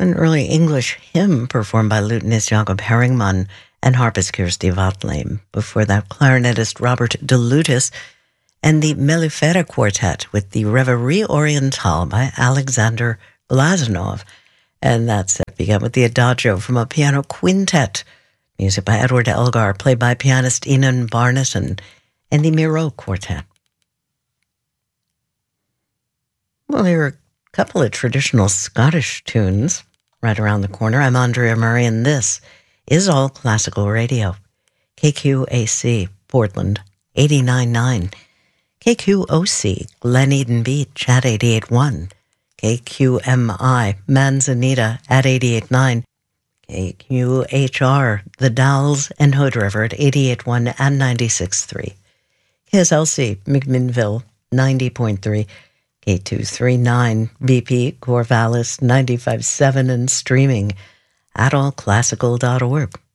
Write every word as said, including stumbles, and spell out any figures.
An early English hymn performed by lutenist Jakob Herringman and harpist Kirsti Vatleim. Before that, clarinetist Robert De Lutis and the Mellifera Quartet with the Reverie Orientale by Alexander Glazunov. And that set began with the Adagio from a piano quintet, music by Edward Elgar, played by pianist Enon Barnison, and the Miro Quartet. Well, here are a couple of traditional Scottish tunes right around the corner. I'm Andrea Murray, and this is All Classical Radio. K Q A C, Portland, eighty-nine point nine. K Q O C, Glen Eden Beach at eighty-eight point one. K Q M I, Manzanita at eighty-eight point nine. K Q H R, The Dalles and Hood River at eighty-eight point one and ninety-six point three. K S L C, McMinnville, ninety point three. K two thirty-nine, B P, Corvallis, ninety-five point seven, and streaming at all classical dot org.